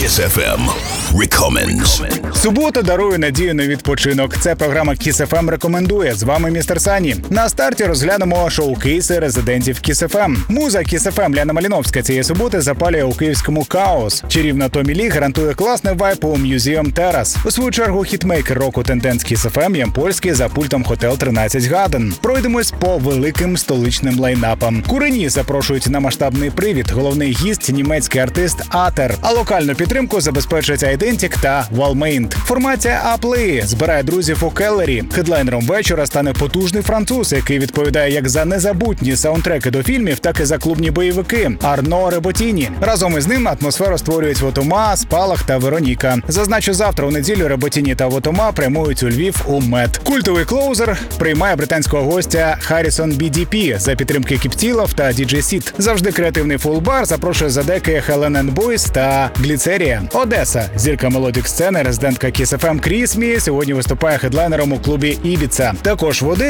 Kiss FM Recommends. Субота дарує надію на відпочинок. Це програма Kiss FM рекомендує. З вами містер Сані. На старті розглянемо шоу-кейси резидентів Kiss FM. Муза Kiss FM Ляна Маліновська цієї суботи запалює у київському Каос. Чарівна Томі Лі гарантує класний вайб у Museum Terrace. У свою чергу хітмейкер року Тенденс Kiss FM Ямпольський за пультом Hotel 13 Garden. Пройдемось по великим столичним лайнапам. Курені запрошують на масштабний привід. Головний гість – німецький артист Атер. А локальну підтримку забезпечать Identic та Walmaint. Формація Аплеї збирає друзів у Келлері. Хедлайнером вечора стане потужний француз, який відповідає як за незабутні саундтреки до фільмів, так і за клубні бойовики – Арно Реботіні. Разом із ним атмосферу створюють Вотома, Спалах та Вероніка. Зазначу, завтра у неділю Реботіні та Вотома прямують у Львів у МЕД. Культовий клоузер приймає британського гостя Харрісон BDP за підтримки Кіптілов та DJ Сіт. Завжди креативний фулбар запрошує за деки Helen and Boys та Гліцерія. Одеса. Зірка мелодік сцени, резидентка Kiss FM Крісмі сьогодні виступає хедлайнером у клубі Ібіца. Також в Одесі